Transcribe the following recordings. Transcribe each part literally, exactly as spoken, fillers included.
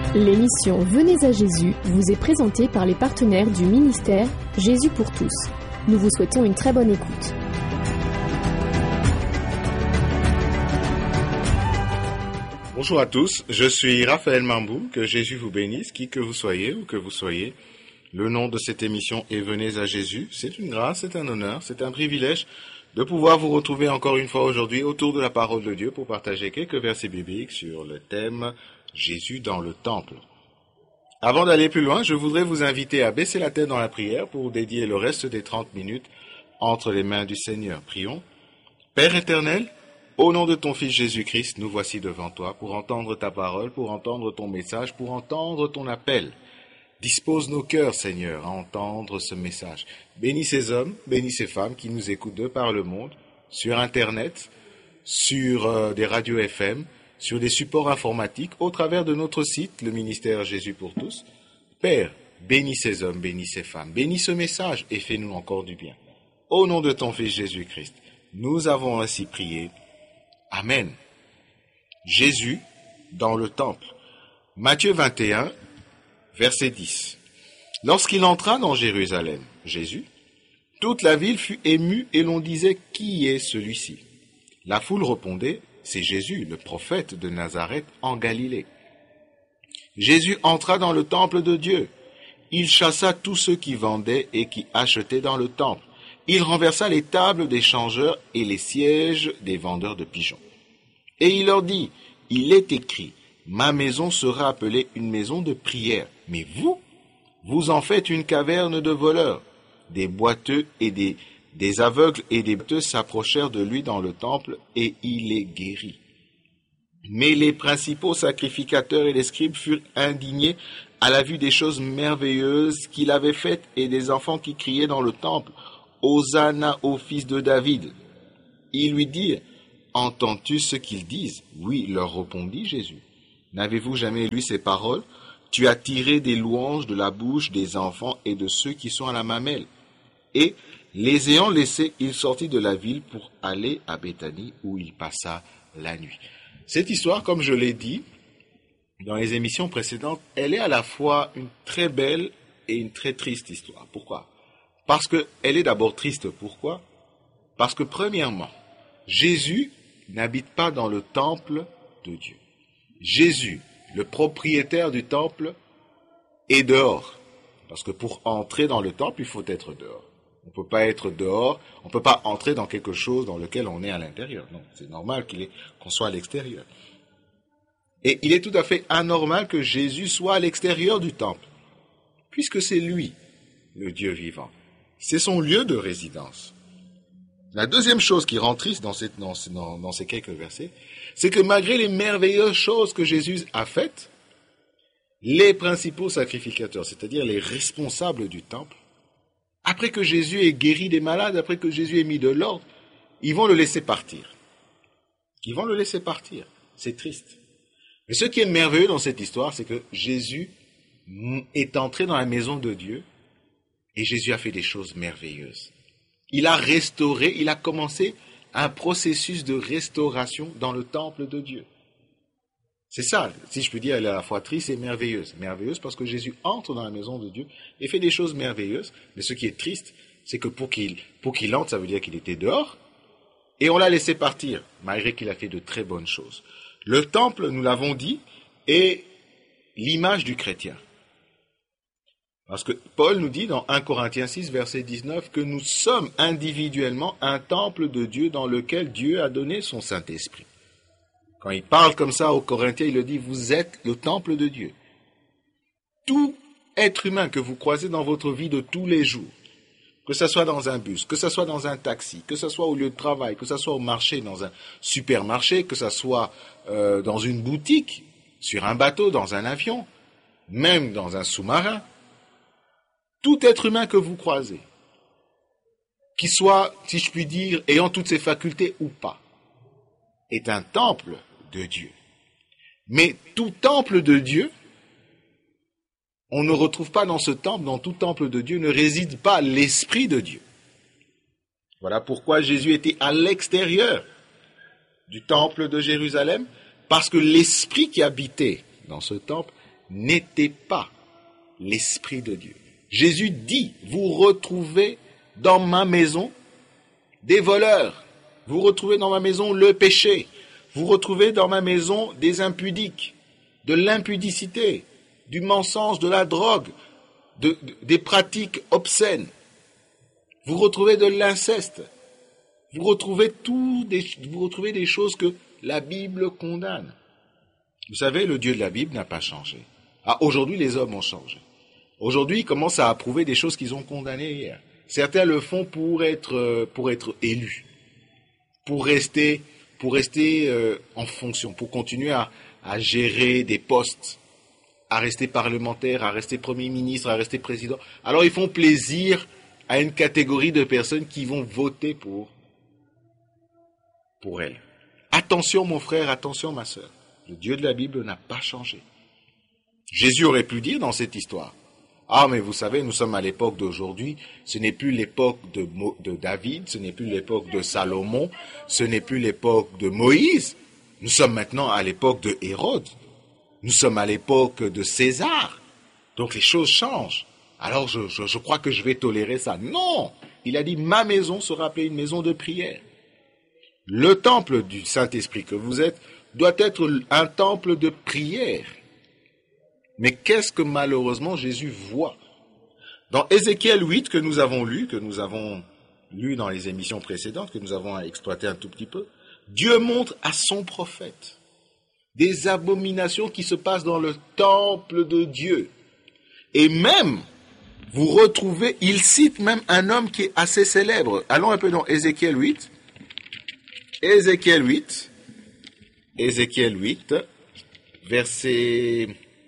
L'émission Venez à Jésus vous est présentée par les partenaires du ministère Jésus pour tous. Nous vous souhaitons une très bonne écoute. Bonjour à tous, je suis Raphaël Mambou, que Jésus vous bénisse, qui que vous soyez ou que vous soyez. Le nom de cette émission est Venez à Jésus. C'est une grâce, c'est un honneur, c'est un privilège de pouvoir vous retrouver encore une fois aujourd'hui autour de la parole de Dieu pour partager quelques versets bibliques sur le thème Jésus dans le temple. Avant d'aller plus loin, je voudrais vous inviter à baisser la tête dans la prière pour dédier le reste des trente minutes entre les mains du Seigneur. Prions. Père éternel, au nom de ton Fils Jésus-Christ, nous voici devant toi pour entendre ta parole, pour entendre ton message, pour entendre ton appel. Dispose nos cœurs, Seigneur, à entendre ce message. Bénis ces hommes, bénis ces femmes qui nous écoutent de par le monde, sur Internet, sur euh, des radios F M, sur des supports informatiques, au travers de notre site, le ministère Jésus pour tous. Père, bénis ces hommes, bénis ces femmes, bénis ce message et fais-nous encore du bien. Au nom de ton Fils Jésus-Christ, nous avons ainsi prié. Amen. Jésus dans le temple. Matthieu vingt et un, verset dix. Lorsqu'il entra dans Jérusalem, Jésus, toute la ville fut émue et l'on disait « Qui est celui-ci » La foule répondait « C'est Jésus, le prophète de Nazareth en Galilée. » Jésus entra dans le temple de Dieu. Il chassa tous ceux qui vendaient et qui achetaient dans le temple. Il renversa les tables des changeurs et les sièges des vendeurs de pigeons. Et il leur dit, il est écrit, ma maison sera appelée une maison de prière. Mais vous, vous en faites une caverne de voleurs. Des boiteux et des, des aveugles et des boiteux s'approchèrent de lui dans le temple et il les guérit. Mais les principaux sacrificateurs et les scribes furent indignés à la vue des choses merveilleuses qu'il avait faites et des enfants qui criaient dans le temple. Hosanna au fils de David. Ils lui dirent, entends-tu ce qu'ils disent? Oui, leur répondit Jésus. N'avez-vous jamais lu ces paroles? Tu as tiré des louanges de la bouche des enfants et de ceux qui sont à la mamelle. Et, les ayant laissés, il sortit de la ville pour aller à Béthanie où il passa la nuit. Cette histoire, comme je l'ai dit dans les émissions précédentes, elle est à la fois une très belle et une très triste histoire. Pourquoi? Parce qu'elle est d'abord triste. Pourquoi? Parce que premièrement, Jésus n'habite pas dans le temple de Dieu. Jésus, le propriétaire du temple, est dehors. Parce que pour entrer dans le temple, il faut être dehors. On ne peut pas être dehors, on ne peut pas entrer dans quelque chose dans lequel on est à l'intérieur. Non, c'est normal qu'il est, qu'on soit à l'extérieur. Et il est tout à fait anormal que Jésus soit à l'extérieur du temple, puisque c'est lui, le Dieu vivant. C'est son lieu de résidence. La deuxième chose qui rend triste dans, cette, dans, dans, dans ces quelques versets, c'est que malgré les merveilleuses choses que Jésus a faites, les principaux sacrificateurs, c'est-à-dire les responsables du temple, après que Jésus ait guéri des malades, après que Jésus ait mis de l'ordre, ils vont le laisser partir. Ils vont le laisser partir. C'est triste. Mais ce qui est merveilleux dans cette histoire, c'est que Jésus est entré dans la maison de Dieu et Jésus a fait des choses merveilleuses. Il a restauré, il a commencé un processus de restauration dans le temple de Dieu. C'est ça, si je peux dire, elle est à la fois triste et merveilleuse. Merveilleuse parce que Jésus entre dans la maison de Dieu et fait des choses merveilleuses. Mais ce qui est triste, c'est que pour qu'il, pour qu'il entre, ça veut dire qu'il était dehors et on l'a laissé partir, malgré qu'il a fait de très bonnes choses. Le temple, nous l'avons dit, est l'image du chrétien. Parce que Paul nous dit dans un Corinthiens six, verset dix-neuf, que nous sommes individuellement un temple de Dieu dans lequel Dieu a donné son Saint-Esprit. Quand il parle comme ça aux Corinthiens, il le dit, vous êtes le temple de Dieu. Tout être humain que vous croisez dans votre vie de tous les jours, que ce soit dans un bus, que ce soit dans un taxi, que ce soit au lieu de travail, que ce soit au marché, dans un supermarché, que ce soit euh, dans une boutique, sur un bateau, dans un avion, même dans un sous-marin, tout être humain que vous croisez, qui soit, si je puis dire, ayant toutes ses facultés ou pas, est un temple de Dieu. Mais tout temple de Dieu, on ne retrouve pas dans ce temple, dans tout temple de Dieu, ne réside pas l'Esprit de Dieu. Voilà pourquoi Jésus était à l'extérieur du temple de Jérusalem, parce que l'Esprit qui habitait dans ce temple n'était pas l'Esprit de Dieu. Jésus dit, vous retrouvez dans ma maison des voleurs, vous retrouvez dans ma maison le péché, vous retrouvez dans ma maison des impudiques, de l'impudicité, du mensonge, de la drogue, de, de, des pratiques obscènes. Vous retrouvez de l'inceste. Vous retrouvez, tout des, vous retrouvez des choses que la Bible condamne. Vous savez, le Dieu de la Bible n'a pas changé. Ah, aujourd'hui, les hommes ont changé. Aujourd'hui, ils commencent à approuver des choses qu'ils ont condamnées hier. Certains le font pour être, pour être élus, pour rester, pour rester euh, en fonction, pour continuer à, à gérer des postes, à rester parlementaire, à rester Premier ministre, à rester président. Alors ils font plaisir à une catégorie de personnes qui vont voter pour, pour elles. Attention mon frère, attention ma sœur. Le Dieu de la Bible n'a pas changé. Jésus aurait pu dire dans cette histoire, ah mais vous savez, nous sommes à l'époque d'aujourd'hui, ce n'est plus l'époque de, Mo, de David, ce n'est plus l'époque de Salomon, ce n'est plus l'époque de Moïse, nous sommes maintenant à l'époque de Hérode. Nous sommes à l'époque de César, donc les choses changent. Alors je, je, je crois que je vais tolérer ça. Non, il a dit, ma maison sera appelée une maison de prière. Le temple du Saint-Esprit que vous êtes doit être un temple de prière. Mais qu'est-ce que malheureusement Jésus voit? Dans Ézéchiel huit que nous avons lu, que nous avons lu dans les émissions précédentes, que nous avons exploité un tout petit peu, Dieu montre à son prophète des abominations qui se passent dans le temple de Dieu. Et même, vous retrouvez, il cite même un homme qui est assez célèbre. Allons un peu dans Ézéchiel huit. Ézéchiel huit. Ézéchiel huit, verset,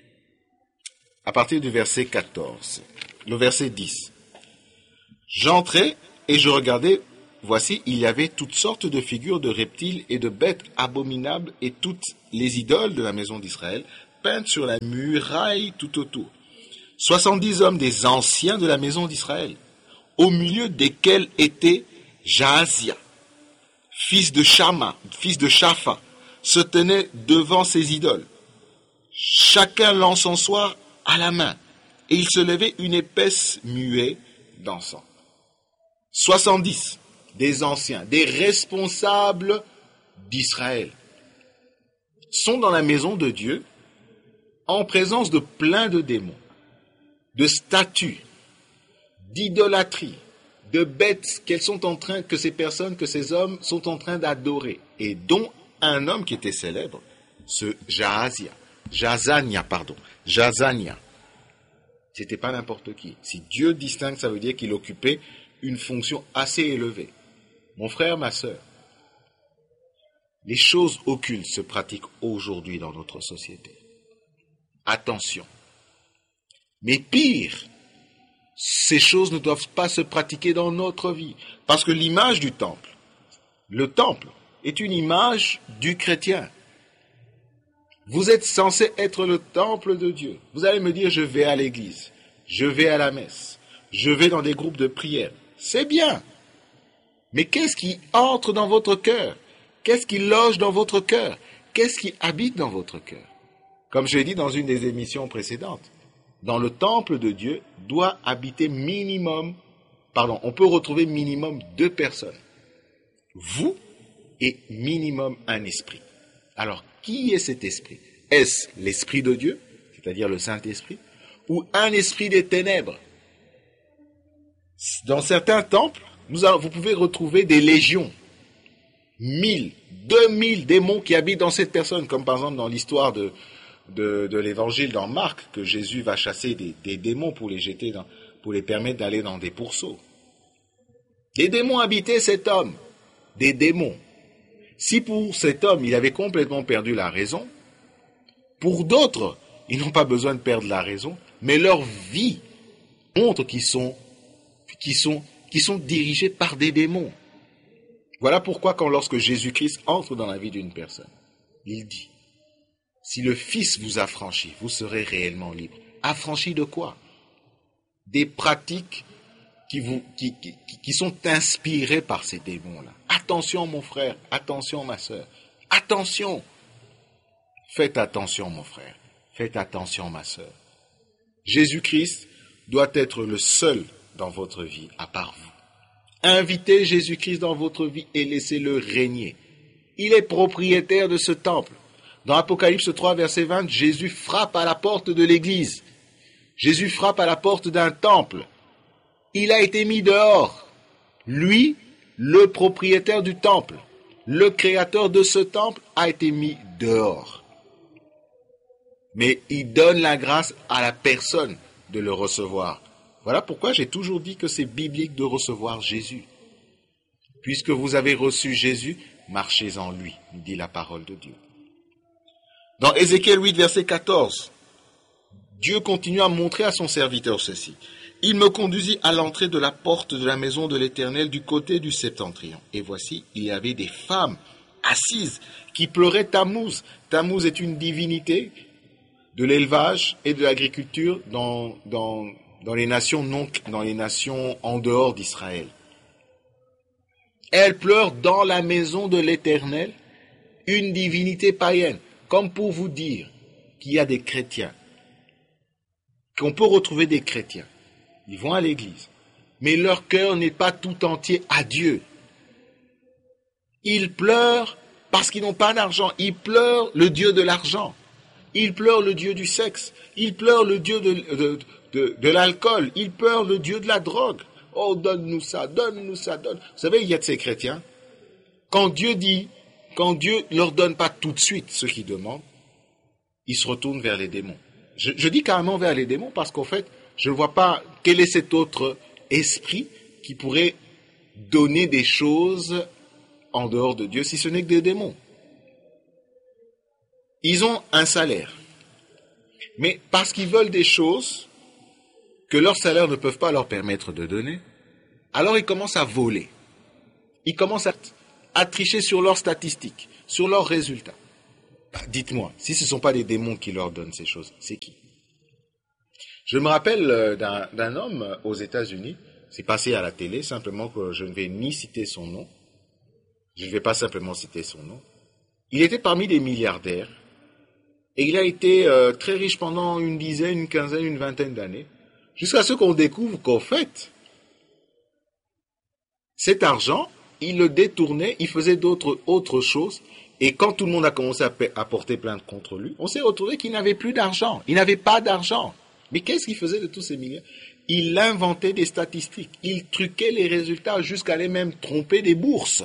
à partir du verset quatorze. Le verset dix. J'entrais et je regardais, voici, il y avait toutes sortes de figures de reptiles et de bêtes abominables et toutes les idoles de la maison d'Israël, peintes sur la muraille tout autour. Soixante-dix hommes des anciens de la maison d'Israël, au milieu desquels était Jaazia, fils de Shama, fils de Shapha, se tenait devant ces idoles, chacun l'encensoir à la main, et il se levait une épaisse nuée d'encens. Soixante-dix des anciens, des responsables d'Israël, sont dans la maison de Dieu en présence de plein de démons, de statues, d'idolâtrie, de bêtes qu'elles sont en train, que ces personnes, que ces hommes sont en train d'adorer, et dont un homme qui était célèbre, ce Jaazia, Jazania, pardon, Jazania. C'était pas n'importe qui. Si Dieu distingue, ça veut dire qu'il occupait une fonction assez élevée. Mon frère, ma sœur, les choses occultes se pratiquent aujourd'hui dans notre société. Attention. Mais pire, ces choses ne doivent pas se pratiquer dans notre vie. Parce que l'image du temple, le temple, est une image du chrétien. Vous êtes censé être le temple de Dieu. Vous allez me dire, je vais à l'église, je vais à la messe, je vais dans des groupes de prière. C'est bien. Mais qu'est-ce qui entre dans votre cœur? Qu'est-ce qui loge dans votre cœur? Qu'est-ce qui habite dans votre cœur? Comme je l'ai dit dans une des émissions précédentes, dans le temple de Dieu doit habiter minimum, pardon, on peut retrouver minimum deux personnes. Vous et minimum un esprit. Alors, qui est cet esprit? Est-ce l'esprit de Dieu, c'est-à-dire le Saint-Esprit, ou un esprit des ténèbres? Dans certains temples, nous avons, vous pouvez retrouver des légions, mille, deux mille démons qui habitent dans cette personne, comme par exemple dans l'histoire de, de, de l'évangile dans Marc, que Jésus va chasser des, des démons pour les jeter, dans, pour les permettre d'aller dans des pourceaux. Des démons habitaient cet homme, des démons. Si pour cet homme, il avait complètement perdu la raison, pour d'autres, ils n'ont pas besoin de perdre la raison, mais leur vie montre qu'ils sont, qu'ils sont, qu'ils sont dirigés par des démons. Voilà pourquoi quand lorsque Jésus-Christ entre dans la vie d'une personne, il dit, si le Fils vous affranchit, vous serez réellement libre. Affranchi de quoi? Des pratiques qui, vous, qui, qui, qui sont inspirées par ces démons-là. Attention mon frère, attention ma sœur, attention. Faites attention mon frère, Faites attention, ma sœur. Jésus-Christ doit être le seul dans votre vie, à part vous. Invitez Jésus-Christ dans votre vie et laissez-le régner. Il est propriétaire de ce temple. Dans Apocalypse trois, verset vingt, Jésus frappe à la porte de l'église. Jésus frappe à la porte d'un temple. Il a été mis dehors. Lui, le propriétaire du temple, le créateur de ce temple, a été mis dehors. Mais il donne la grâce à la personne de le recevoir. Voilà pourquoi j'ai toujours dit que c'est biblique de recevoir Jésus. Puisque vous avez reçu Jésus, marchez en lui, nous dit la parole de Dieu. Dans Ézéchiel huit, verset quatorze, Dieu continue à montrer à son serviteur ceci. Il me conduisit à l'entrée de la porte de la maison de l'Éternel du côté du septentrion. Et voici, il y avait des femmes assises qui pleuraient Tammuz. Tammuz est une divinité de l'élevage et de l'agriculture dans, dans, dans les nations non, dans les nations en dehors d'Israël. Elles pleurent dans la maison de l'Éternel, une divinité païenne, comme pour vous dire qu'il y a des chrétiens, qu'on peut retrouver des chrétiens. Ils vont à l'église, mais leur cœur n'est pas tout entier à Dieu. Ils pleurent parce qu'ils n'ont pas d'argent. Ils pleurent le Dieu de l'argent. Ils pleurent le Dieu du sexe. Ils pleurent le Dieu de, de, de, de l'alcool. Ils pleurent le Dieu de la drogue. Oh, donne-nous ça, donne-nous ça, donne. Vous savez, il y a de ces chrétiens. Quand Dieu dit, quand Dieu ne leur donne pas tout de suite ce qu'ils demandent, ils se retournent vers les démons. Je, je dis carrément vers les démons parce qu'en fait, je ne vois pas quel est cet autre esprit qui pourrait donner des choses en dehors de Dieu, si ce n'est que des démons. Ils ont un salaire, mais parce qu'ils veulent des choses que leur salaire ne peuvent pas leur permettre de donner, alors ils commencent à voler. Ils commencent à, à tricher sur leurs statistiques, sur leurs résultats. Bah, dites-moi, si ce ne sont pas les démons qui leur donnent ces choses, c'est qui? Je me rappelle d'un, d'un homme aux États-Unis, c'est passé à la télé, simplement que je ne vais ni citer son nom, je ne vais pas simplement citer son nom. Il était parmi les milliardaires, et il a été euh, très riche pendant une dizaine, une quinzaine, une vingtaine d'années, jusqu'à ce qu'on découvre qu'en fait, cet argent, il le détournait, il faisait d'autres autres choses, et quand tout le monde a commencé à, à porter plainte contre lui, on s'est retrouvé qu'il n'avait plus d'argent, il n'avait pas d'argent. Mais qu'est-ce qu'il faisait de tous ces milliards? Il inventait des statistiques, il truquait les résultats jusqu'à aller même tromper des bourses.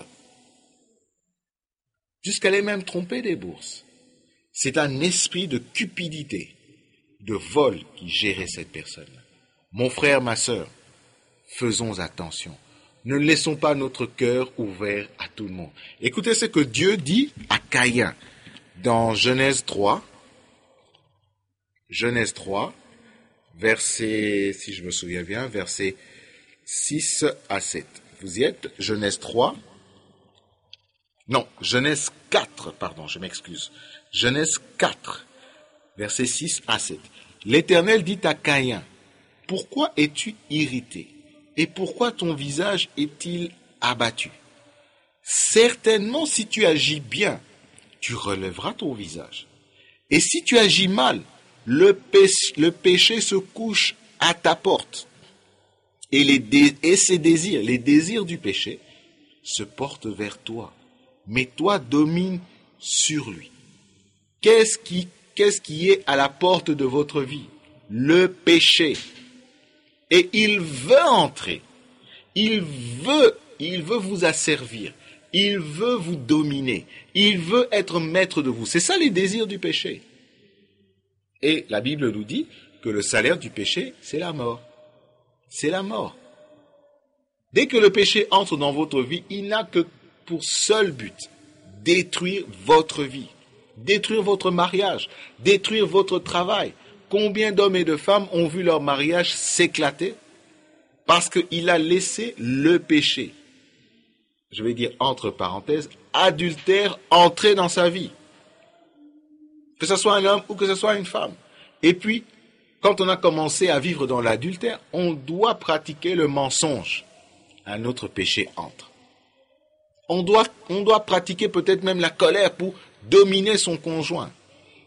Jusqu'à aller même tromper des bourses. C'est un esprit de cupidité, de vol qui gérait cette personne. Mon frère, ma sœur, faisons attention. Ne laissons pas notre cœur ouvert à tout le monde. Écoutez ce que Dieu dit à Caïn dans Genèse trois. Genèse trois, verset, si je me souviens bien, verset six à sept. Vous y êtes? Genèse trois. Non, Genèse quatre, pardon, je m'excuse. Genèse quatre, verset six à sept. L'Éternel dit à Caïn, « Pourquoi es-tu irrité? Et pourquoi ton visage est-il abattu? Certainement, si tu agis bien, tu relèveras ton visage. Et si tu agis mal, le péché, le péché se couche à ta porte. Et, les dé, et ses désirs, les désirs du péché, se portent vers toi. Mais toi, domine sur lui. » Qu'est-ce qui, qu'est-ce qui est à la porte de votre vie? Le péché. Et il veut entrer. Il veut, il veut vous asservir. Il veut vous dominer. Il veut être maître de vous. C'est ça les désirs du péché. Et la Bible nous dit que le salaire du péché, c'est la mort. C'est la mort. Dès que le péché entre dans votre vie, il n'a que pour seul but détruire votre vie, détruire votre mariage, détruire votre travail. Combien d'hommes et de femmes ont vu leur mariage s'éclater parce qu'il a laissé le péché, je vais dire entre parenthèses, adultère entrer dans sa vie. Que ce soit un homme ou que ce soit une femme. Et puis, quand on a commencé à vivre dans l'adultère, on doit pratiquer le mensonge. Un autre péché entre. On doit, on doit pratiquer peut-être même la colère pour dominer son conjoint.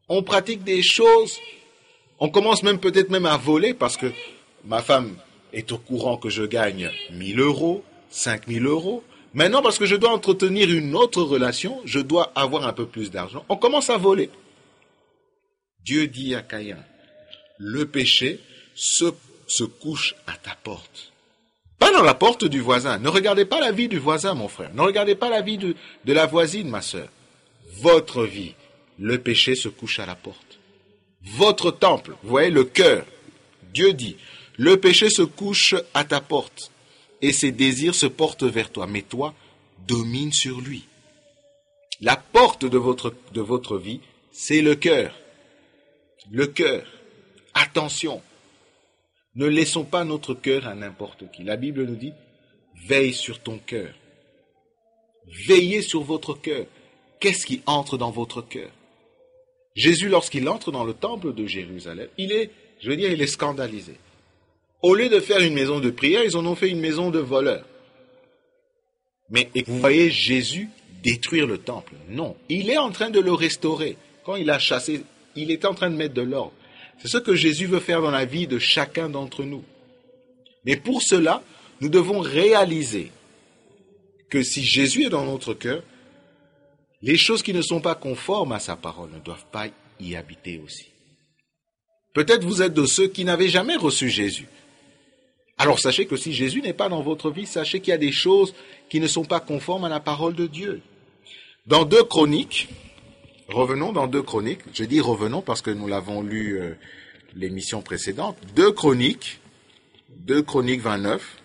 On pratique des choses, on commence même peut-être même à voler parce que ma femme est au courant que je gagne mille euros, cinq mille euros. Maintenant, parce que je dois entretenir une autre relation, je dois avoir un peu plus d'argent. On commence à voler. Dieu dit à Caïn, le péché se, se couche à ta porte. Pas dans la porte du voisin. Ne regardez pas la vie du voisin, mon frère. Ne regardez pas la vie de, de la voisine, ma sœur. Votre vie, le péché se couche à la porte. Votre temple, vous voyez, le cœur. Dieu dit, le péché se couche à ta porte et ses désirs se portent vers toi. Mais toi, domine sur lui. La porte de votre, de votre vie, c'est le cœur. Le cœur. Attention. Ne laissons pas notre cœur à n'importe qui. La Bible nous dit, veille sur ton cœur. Veillez sur votre cœur. Qu'est-ce qui entre dans votre cœur? Jésus, lorsqu'il entre dans le temple de Jérusalem, il est, je veux dire, il est scandalisé. Au lieu de faire une maison de prière, ils en ont fait une maison de voleurs. Mais et vous voyez Jésus détruire le temple? Non, il est en train de le restaurer. Quand il a chassé, il est en train de mettre de l'ordre. C'est ce que Jésus veut faire dans la vie de chacun d'entre nous. Mais pour cela, nous devons réaliser que si Jésus est dans notre cœur, les choses qui ne sont pas conformes à sa parole ne doivent pas y habiter aussi. Peut-être vous êtes de ceux qui n'avaient jamais reçu Jésus. Alors sachez que si Jésus n'est pas dans votre vie, sachez qu'il y a des choses qui ne sont pas conformes à la parole de Dieu. Dans deux Chroniques, revenons dans deux Chroniques, je dis revenons parce que nous l'avons lu euh, l'émission précédente, deux Chroniques, deux Chroniques vingt-neuf,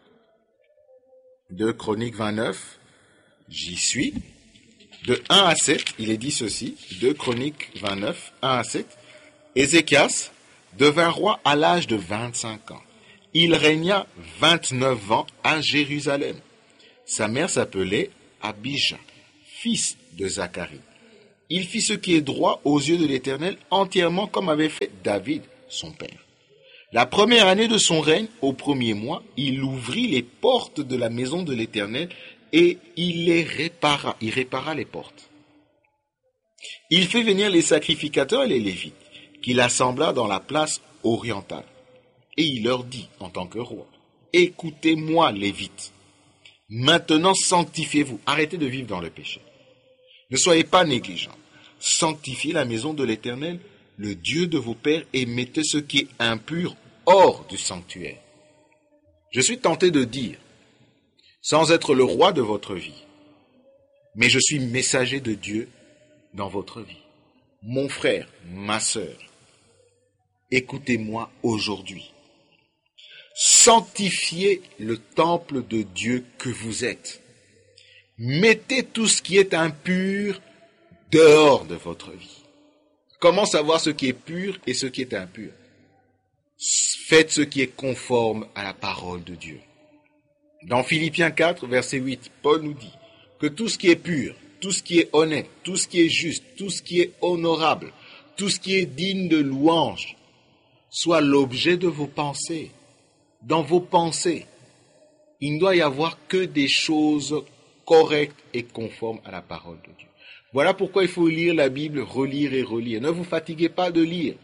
deux Chroniques vingt-neuf, j'y suis, de un à sept, il est dit ceci, deux Chroniques vingt-neuf, un à sept, Ézéchias devint roi à l'âge de vingt-cinq ans. Il régna vingt-neuf ans à Jérusalem. Sa mère s'appelait Abijah, fils de Zacharie. Il fit ce qui est droit aux yeux de l'Éternel, entièrement comme avait fait David, son père. La première année de son règne, au premier mois, il ouvrit les portes de la maison de l'Éternel et il les répara, il répara les portes. Il fit venir les sacrificateurs et les Lévites, qu'il assembla dans la place orientale. Et il leur dit, en tant que roi, « Écoutez-moi, Lévites. Maintenant, sanctifiez-vous. Arrêtez de vivre dans le péché. Ne soyez pas négligents. Sanctifiez la maison de l'Éternel, le Dieu de vos pères, et mettez ce qui est impur hors du sanctuaire. » Je suis tenté de dire, sans être le roi de votre vie, mais je suis messager de Dieu dans votre vie. Mon frère, ma sœur, écoutez-moi aujourd'hui. Sanctifiez le temple de Dieu que vous êtes. Mettez tout ce qui est impur dehors de votre vie. Comment savoir ce qui est pur et ce qui est impur? Faites ce qui est conforme à la parole de Dieu. Dans Philippiens quatre, verset huit, Paul nous dit que tout ce qui est pur, tout ce qui est honnête, tout ce qui est juste, tout ce qui est honorable, tout ce qui est digne de louange, soit l'objet de vos pensées. Dans vos pensées, il ne doit y avoir que des choses correctes et conformes à la parole de Dieu. Voilà pourquoi il faut lire la Bible, relire et relire. Ne vous fatiguez pas de lire.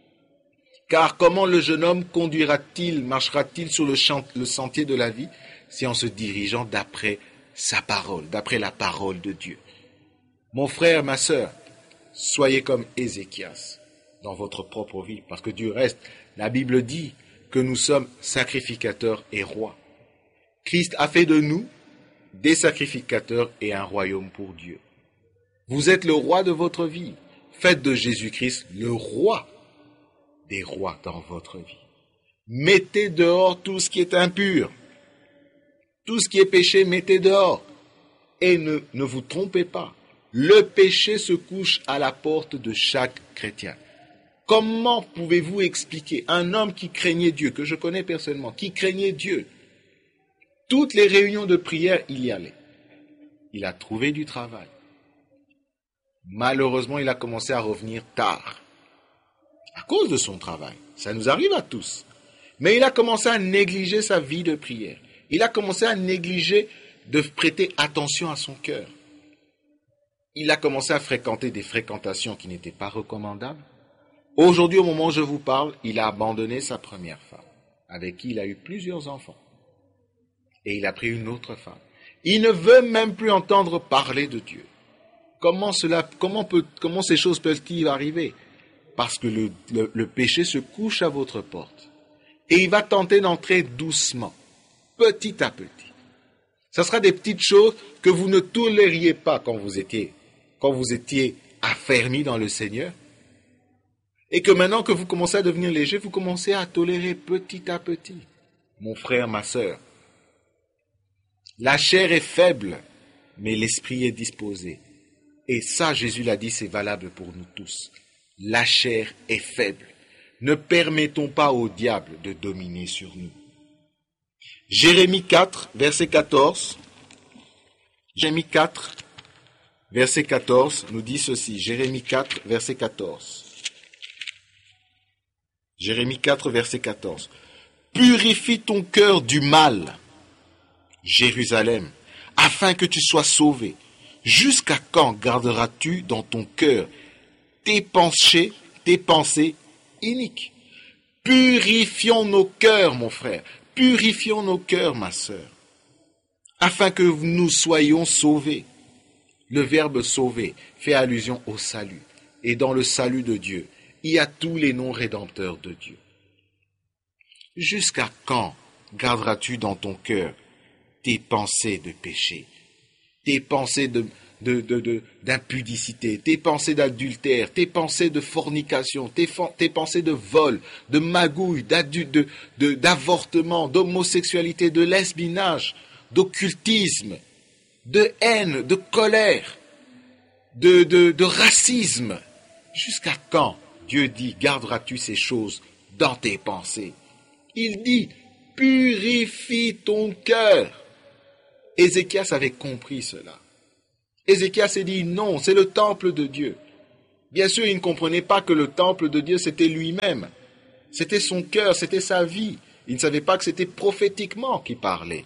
Car comment le jeune homme conduira-t-il, marchera-t-il sur le, champ, le sentier de la vie, si en se dirigeant d'après sa parole, d'après la parole de Dieu? Mon frère, ma sœur, soyez comme Ézéchias dans votre propre vie, parce que Dieu reste. La Bible dit que nous sommes sacrificateurs et rois. Christ a fait de nous des sacrificateurs et un royaume pour Dieu. Vous êtes le roi de votre vie. Faites de Jésus-Christ le roi des rois dans votre vie. Mettez dehors tout ce qui est impur. Tout ce qui est péché, mettez dehors. Et ne, ne vous trompez pas. Le péché se couche à la porte de chaque chrétien. Comment pouvez-vous expliquer un homme qui craignait Dieu, que je connais personnellement, qui craignait Dieu, toutes les réunions de prière, il y allait. Il a trouvé du travail. Malheureusement, il a commencé à revenir tard. À cause de son travail. Ça nous arrive à tous. Mais il a commencé à négliger sa vie de prière. Il a commencé à négliger de prêter attention à son cœur. Il a commencé à fréquenter des fréquentations qui n'étaient pas recommandables. Aujourd'hui, au moment où je vous parle, il a abandonné sa première femme, avec qui il a eu plusieurs enfants. Et il a pris une autre femme. Il ne veut même plus entendre parler de Dieu. Comment cela, comment peut, comment ces choses peuvent-ils arriver? Parce que le, le, le péché se couche à votre porte. Et il va tenter d'entrer doucement, petit à petit. Ce sera des petites choses que vous ne tolériez pas quand vous étiez, quand vous étiez affermis dans le Seigneur. Et que maintenant que vous commencez à devenir léger, vous commencez à tolérer petit à petit. Mon frère, ma sœur, la chair est faible, mais l'esprit est disposé. Et ça, Jésus l'a dit, c'est valable pour nous tous. La chair est faible. Ne permettons pas au diable de dominer sur nous. Jérémie quatre, verset quatorze. Jérémie quatre, verset quatorze, nous dit ceci. Jérémie quatre, verset quatorze. Jérémie quatre, verset quatorze. Purifie ton cœur du mal, Jérusalem, afin que tu sois sauvé. Jusqu'à quand garderas-tu dans ton cœur tes pensées, tes pensées iniques? Purifions nos cœurs, mon frère. Purifions nos cœurs, ma sœur, afin que nous soyons sauvés. Le verbe sauver fait allusion au salut. Et dans le salut de Dieu, il y a tous les noms rédempteurs de Dieu. Jusqu'à quand garderas-tu dans ton cœur tes pensées de péché, tes pensées de, de, de, de, d'impudicité, tes pensées d'adultère, tes pensées de fornication, tes, tes pensées de vol, de magouille, de, de, d'avortement, d'homosexualité, de lesbinage, d'occultisme, de haine, de colère, de, de, de racisme. Jusqu'à quand, Dieu dit, garderas-tu ces choses dans tes pensées? Il dit, purifie ton cœur. Ézéchias avait compris cela. Ézéchias s'est dit, non, c'est le temple de Dieu. Bien sûr, il ne comprenait pas que le temple de Dieu, c'était lui-même. C'était son cœur, c'était sa vie. Il ne savait pas que c'était prophétiquement qu'il parlait.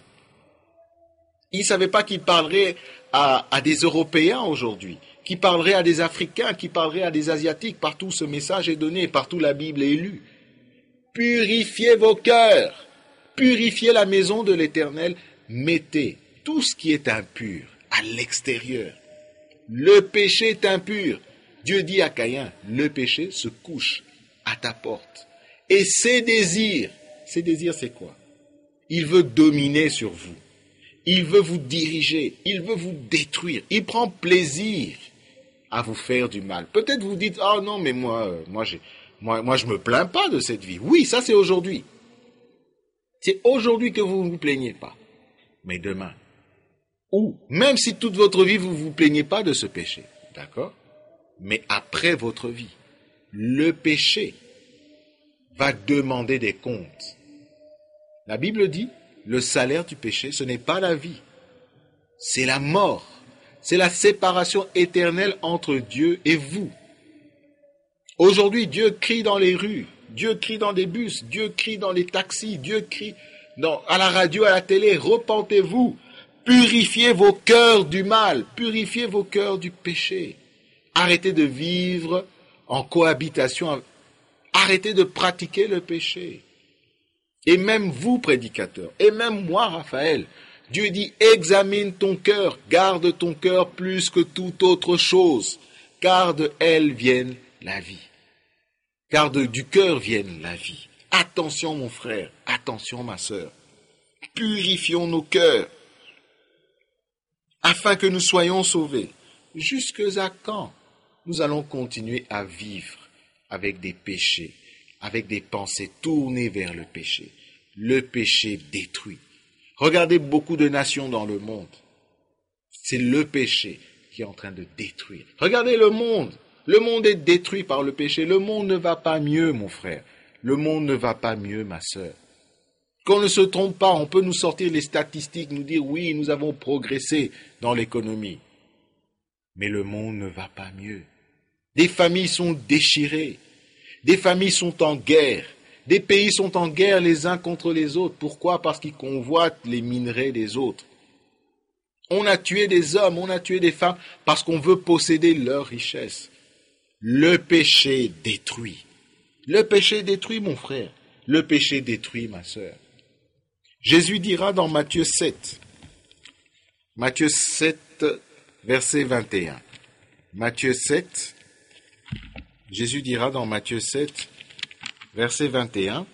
Il ne savait pas qu'il parlerait à, à des Européens aujourd'hui, qu'il parlerait à des Africains, qu'il parlerait à des Asiatiques. Partout ce message est donné, partout la Bible est lue. Purifiez vos cœurs, purifiez la maison de l'Éternel, mettez tout ce qui est impur à l'extérieur. Le péché est impur. Dieu dit à Caïn, le péché se couche à ta porte. Et ses désirs, ses désirs c'est quoi? Il veut dominer sur vous. Il veut vous diriger. Il veut vous détruire. Il prend plaisir à vous faire du mal. Peut-être vous dites, ah oh non, mais moi, euh, moi, j'ai, moi, moi, je me plains pas de cette vie. Oui, ça c'est aujourd'hui. C'est aujourd'hui que vous ne vous plaignez pas. Mais demain, ou même si toute votre vie, vous ne vous plaignez pas de ce péché. D'accord? Mais après votre vie, le péché va demander des comptes. La Bible dit, le salaire du péché, ce n'est pas la vie, c'est la mort. C'est la séparation éternelle entre Dieu et vous. Aujourd'hui, Dieu crie dans les rues, Dieu crie dans des bus, Dieu crie dans les taxis, Dieu crie dans, à la radio, à la télé, repentez-vous, purifiez vos cœurs du mal, purifiez vos cœurs du péché. Arrêtez de vivre en cohabitation, arrêtez de pratiquer le péché. Et même vous, prédicateurs, et même moi, Raphaël, Dieu dit, examine ton cœur, garde ton cœur plus que toute autre chose, car de elle vienne la vie. Car de, du cœur vienne la vie. Attention mon frère, attention ma sœur, purifions nos cœurs, afin que nous soyons sauvés. Jusque à quand nous allons continuer à vivre avec des péchés, avec des pensées tournées vers le péché? Le péché détruit. Regardez beaucoup de nations dans le monde. C'est le péché qui est en train de détruire. Regardez le monde. Le monde est détruit par le péché. Le monde ne va pas mieux, mon frère. Le monde ne va pas mieux, ma sœur. Qu'on ne se trompe pas, on peut nous sortir les statistiques, nous dire oui, nous avons progressé dans l'économie. Mais le monde ne va pas mieux. Des familles sont déchirées. Des familles sont en guerre. Des pays sont en guerre les uns contre les autres. Pourquoi? Parce qu'ils convoitent les minerais des autres. On a tué des hommes, on a tué des femmes parce qu'on veut posséder leurs richesses. Le péché détruit. Le péché détruit, mon frère. Le péché détruit, ma sœur. Jésus dira dans Matthieu sept, Matthieu sept, verset vingt et un. Matthieu sept, Jésus dira dans Matthieu sept, verset vingt et un,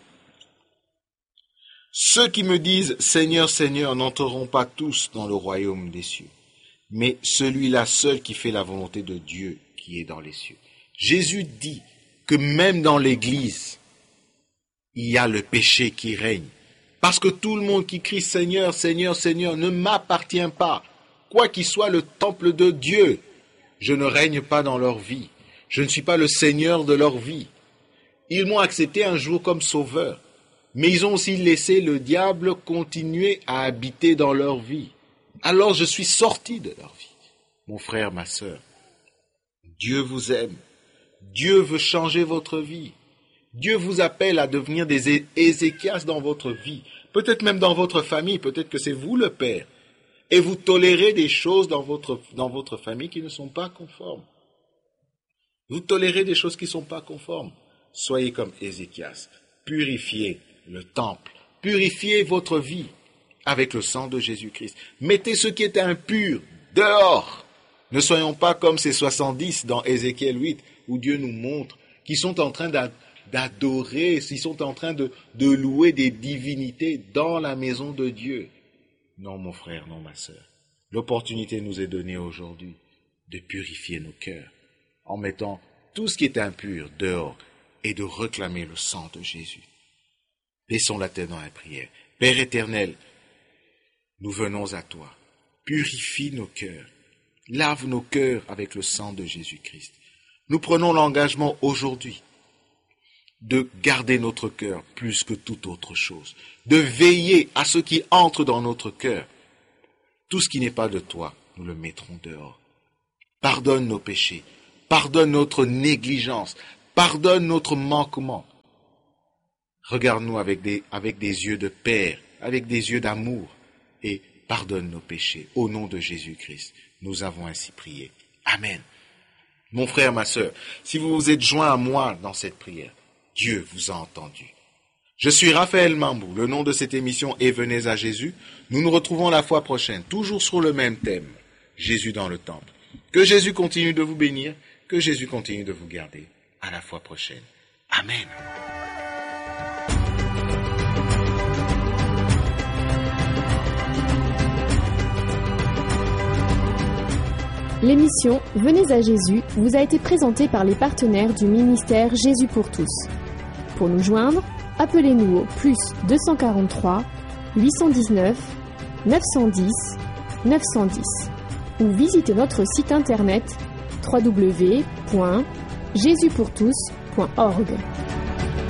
« Ceux qui me disent « Seigneur, Seigneur » n'entreront pas tous dans le royaume des cieux, mais celui-là seul qui fait la volonté de Dieu qui est dans les cieux. » Jésus dit que même dans l'Église, il y a le péché qui règne. Parce que tout le monde qui crie « Seigneur, Seigneur, Seigneur » ne m'appartient pas. Quoi qu'il soit le temple de Dieu, je ne règne pas dans leur vie. Je ne suis pas le Seigneur de leur vie. Ils m'ont accepté un jour comme sauveur, mais ils ont aussi laissé le diable continuer à habiter dans leur vie. Alors je suis sorti de leur vie. Mon frère, ma sœur, Dieu vous aime. Dieu veut changer votre vie. Dieu vous appelle à devenir des Ézéchias dans votre vie, peut-être même dans votre famille, peut-être que c'est vous le Père, et vous tolérez des choses dans votre, dans votre famille qui ne sont pas conformes. Vous tolérez des choses qui ne sont pas conformes. Soyez comme Ézéchias, purifiez le temple, purifiez votre vie avec le sang de Jésus-Christ. Mettez ce qui est impur dehors. Ne soyons pas comme ces soixante-dix dans Ézéchiel huit, où Dieu nous montre qu'ils sont en train d'adorer, ils sont en train de, de louer des divinités dans la maison de Dieu. Non, mon frère, non, ma sœur. L'opportunité nous est donnée aujourd'hui de purifier nos cœurs en mettant tout ce qui est impur dehors et de réclamer le sang de Jésus. Baissons la tête dans la prière. Père éternel, nous venons à toi. Purifie nos cœurs. Lave nos cœurs avec le sang de Jésus-Christ. Nous prenons l'engagement aujourd'hui de garder notre cœur plus que toute autre chose, de veiller à ce qui entre dans notre cœur. Tout ce qui n'est pas de toi, nous le mettrons dehors. Pardonne nos péchés, pardonne notre négligence, pardonne notre manquement. Regarde-nous avec des, avec des yeux de Père, avec des yeux d'amour, et pardonne nos péchés. Au nom de Jésus-Christ, nous avons ainsi prié. Amen. Mon frère, ma sœur, si vous vous êtes joints à moi dans cette prière, Dieu vous a entendu. Je suis Raphaël Mambou, le nom de cette émission est Venez à Jésus. Nous nous retrouvons la fois prochaine, toujours sur le même thème, Jésus dans le temple. Que Jésus continue de vous bénir, que Jésus continue de vous garder. À la fois prochaine. Amen. L'émission Venez à Jésus vous a été présentée par les partenaires du ministère Jésus pour tous. Pour nous joindre, appelez-nous au plus deux cent quarante-trois, huit cent dix-neuf, neuf cent dix, neuf cent dix ou visitez notre site internet w w w point jésus pour tous point org.